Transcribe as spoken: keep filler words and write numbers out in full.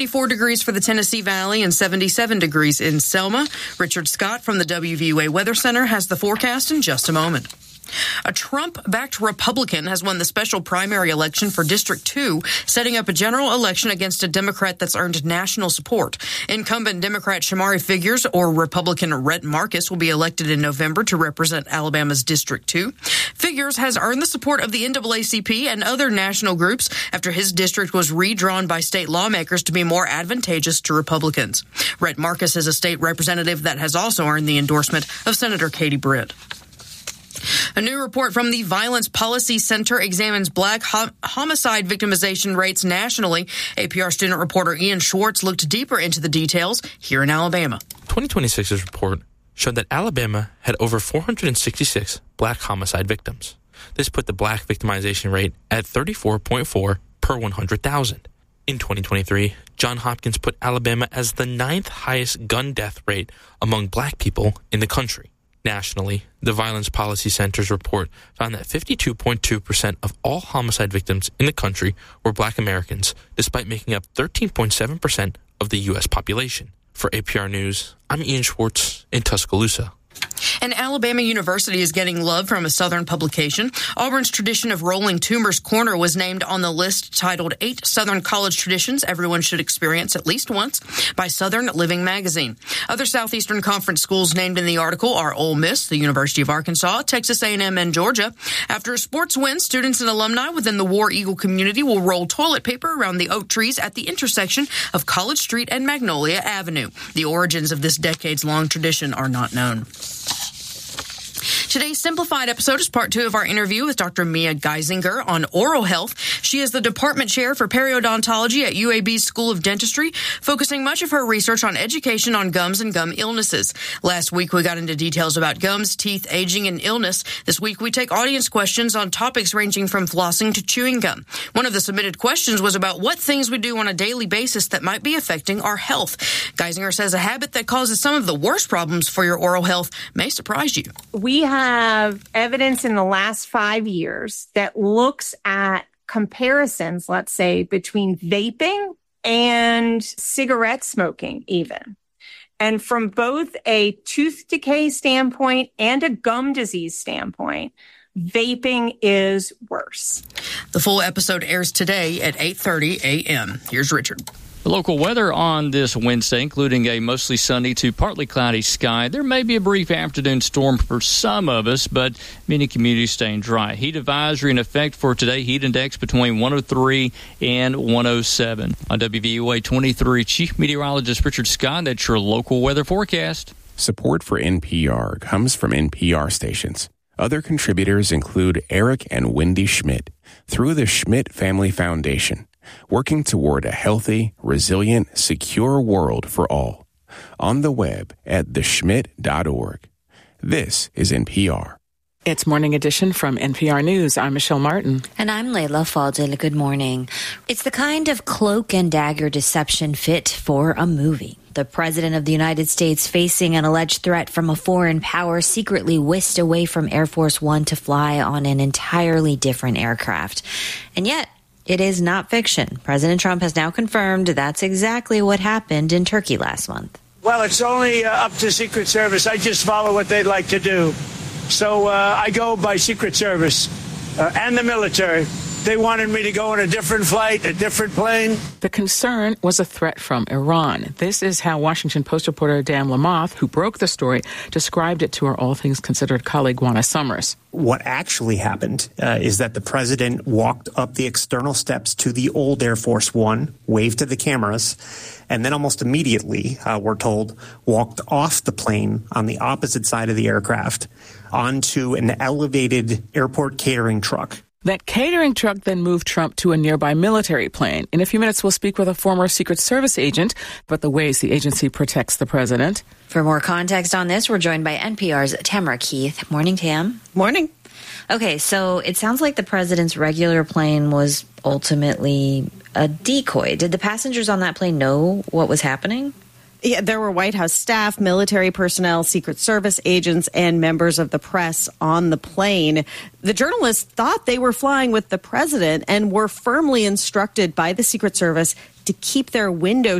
fifty-four degrees for the Tennessee Valley and seventy-seven degrees in Selma. Richard Scott from the W V U A Weather Center has the forecast in just a moment. A Trump-backed Republican has won the special primary election for District two, setting up a general election against a Democrat that's earned national support. Incumbent Democrat Shamari Figures or Republican Rhett Marcus will be elected in November to represent Alabama's District two. Figures has earned the support of the N double A C P and other national groups after his district was redrawn by state lawmakers to be more advantageous to Republicans. Rhett Marcus is a state representative that has also earned the endorsement of Senator Katie Britt. A new report from the Violence Policy Center examines black hom- homicide victimization rates nationally. A P R student reporter Ian Schwartz looked deeper into the details here in Alabama. twenty twenty-six's report showed that Alabama had over four hundred sixty-six black homicide victims. This put the black victimization rate at thirty-four point four per one hundred thousand. In twenty twenty-three, Johns Hopkins put Alabama as the ninth highest gun death rate among black people in the country. Nationally, the Violence Policy Center's report found that fifty-two point two percent of all homicide victims in the country were black Americans, despite making up thirteen point seven percent of the U S population. For A P R News, I'm Ian Schwartz in Tuscaloosa. And Alabama University is getting love from a Southern publication. Auburn's tradition of rolling Toomer's Corner was named on the list titled Eight Southern College Traditions Everyone Should Experience at Least Once by Southern Living Magazine. Other Southeastern Conference schools named in the article are Ole Miss, the University of Arkansas, Texas A and M, and Georgia. After a sports win, students and alumni within the War Eagle community will roll toilet paper around the oak trees at the intersection of College Street and Magnolia Avenue. The origins of this decades-long tradition are not known. Today's Simplified episode is part two of our interview with Doctor Mia Geisinger on oral health. She is the department chair for periodontology at U A B's School of Dentistry, focusing much of her research on education on gums and gum illnesses. Last week, we got into details about gums, teeth, aging, and illness. This week, we take audience questions on topics ranging from flossing to chewing gum. One of the submitted questions was about what things we do on a daily basis that might be affecting our health. Geisinger says a habit that causes some of the worst problems for your oral health may surprise you. We have have evidence in the last five years that looks at comparisons, let's say, between vaping and cigarette smoking even. And from both a tooth decay standpoint and a gum disease standpoint, vaping is worse. The full episode airs today at eight thirty a.m. Here's Richard. The local weather on this Wednesday, including a mostly sunny to partly cloudy sky. There may be a brief afternoon storm for some of us, but many communities staying dry. Heat advisory in effect for today. Heat index between one oh three and one oh seven. On W V U A twenty-three, Chief Meteorologist Richard Scott, that's your local weather forecast. Support for N P R comes from N P R stations. Other contributors include Eric and Wendy Schmidt through the Schmidt Family Foundation, working toward a healthy, resilient, secure world for all. On the web at the schmidt dot org. This is N P R. It's Morning Edition from N P R News. I'm Michelle Martin. And I'm Layla Fadil. Good morning. It's the kind of cloak and dagger deception fit for a movie. The President of the United States facing an alleged threat from a foreign power secretly whisked away from Air Force One to fly on an entirely different aircraft. And yet, it is not fiction. President Trump has now confirmed that's exactly what happened in Turkey last month. Well, it's only uh, up to Secret Service. I just follow what they'd like to do. So uh, I go by Secret Service uh, and the military. They wanted me to go on a different flight, a different plane. The concern was a threat from Iran. This is how Washington Post reporter Dan Lamothe, who broke the story, described it to our All Things Considered colleague Juana Summers. What actually happened uh, is that the president walked up the external steps to the old Air Force One, waved to the cameras, and then almost immediately, uh, we're told, walked off the plane on the opposite side of the aircraft onto an elevated airport catering truck. That catering truck then moved Trump to a nearby military plane. In a few minutes, we'll speak with a former Secret Service agent about the ways the agency protects the president. For more context on this, we're joined by N P R's Tamara Keith. Morning, Tam. Morning. Okay, so it sounds like the president's regular plane was ultimately a decoy. Did the passengers on that plane know what was happening? Yeah, there were White House staff, military personnel, Secret Service agents, and members of the press on the plane. The journalists thought they were flying with the president and were firmly instructed by the Secret Service, to keep their window